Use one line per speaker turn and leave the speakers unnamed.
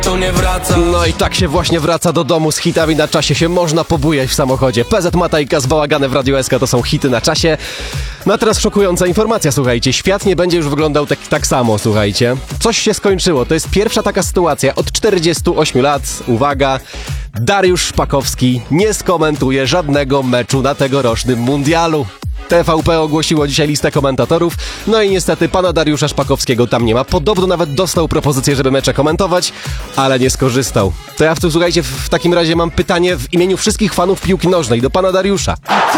tu nie wraca.
No i tak się właśnie wraca do domu z hitami na czasie, się można pobujać w samochodzie. PZ Matajka z Bałagany w Radiu SK to są hity na czasie. No a teraz szokująca informacja, słuchajcie. Świat nie będzie już wyglądał tak samo, słuchajcie. Coś się skończyło, to jest pierwsza taka sytuacja od 48 lat. Uwaga, Dariusz Szpakowski nie skomentuje żadnego meczu na tegorocznym mundialu. TVP ogłosiło dzisiaj listę komentatorów, no i niestety pana Dariusza Szpakowskiego tam nie ma. Podobno nawet dostał propozycję, żeby mecze komentować, ale nie skorzystał. To ja słuchajcie, w takim razie mam pytanie w imieniu wszystkich fanów piłki nożnej do pana Dariusza.